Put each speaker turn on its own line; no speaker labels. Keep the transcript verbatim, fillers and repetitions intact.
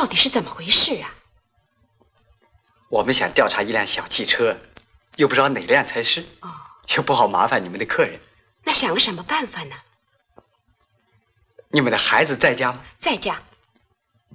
到底是怎么回事啊？
我们想调查一辆小汽车，又不知道哪辆才是，哦，又不好麻烦你们的客人。
那想了什么办法呢？
你们的孩子在家吗？
在家。